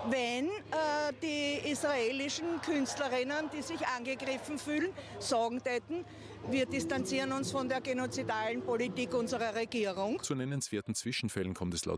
wenn die israelischen Künstlerinnen, die sich angegriffen fühlen, sagen täten, wir distanzieren uns von der genozidalen Politik unserer Regierung. Zu nennenswerten Zwischenfällen kommt es laut